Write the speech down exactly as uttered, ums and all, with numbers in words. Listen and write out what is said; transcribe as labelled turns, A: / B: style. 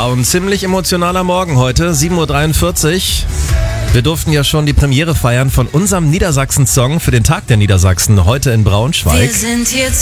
A: Ja, und ziemlich emotionaler Morgen heute, sieben Uhr dreiundvierzig. Wir durften ja schon die Premiere feiern von unserem Niedersachsen-Song für den Tag der Niedersachsen heute in Braunschweig.
B: Wir sind hier